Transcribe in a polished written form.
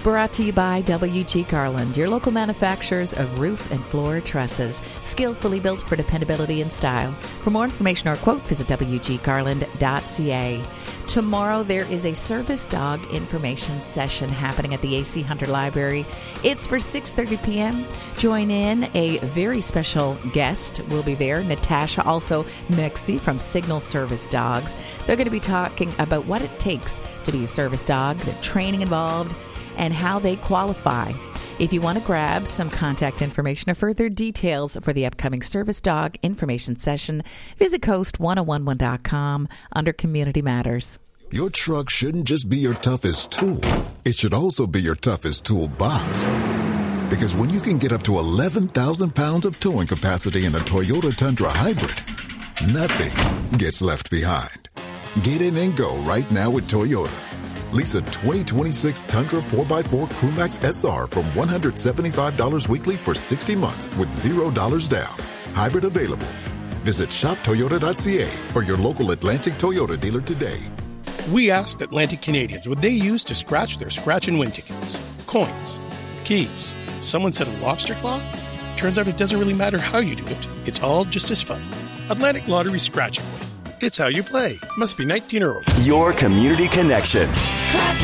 Brought to you by W.G. Garland, your local manufacturers of roof and floor trusses, skillfully built for dependability and style. For more information or quote, visit wggarland.ca. Tomorrow, there is a service dog information session happening at the A.C. Hunter Library. It's for 6:30 p.m. Join in. A very special guest will be there, Natasha, also Mexi from Signal Service Dogs. They're going to be talking about what it takes to be a service dog, the training involved, and how they qualify. If you want to grab some contact information or further details for the upcoming Service Dog Information Session, visit coast1011.com under Community Matters. Your truck shouldn't just be your toughest tool. It should also be your toughest toolbox. Because when you can get up to 11,000 pounds of towing capacity in a Toyota Tundra Hybrid, nothing gets left behind. Get in and go right now with Toyota. Lease a 2026 Tundra 4x4 Crewmax SR from $175 weekly for 60 months with $0 down. Hybrid available. Visit shoptoyota.ca or your local Atlantic Toyota dealer today. We asked Atlantic Canadians what they use to scratch their scratch and win tickets. Coins. Keys. Someone said a lobster claw? Turns out it doesn't really matter how you do it. It's all just as fun. Atlantic Lottery Scratch and Win. It's how you play. Must be 19 or older. Your community connection. Classic